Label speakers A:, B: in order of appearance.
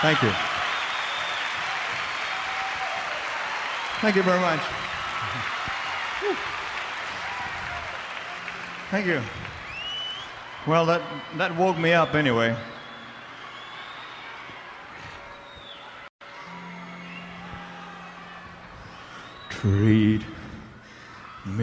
A: Thank you. Thank you very much. Thank you. Well, that woke me up anyway. Treat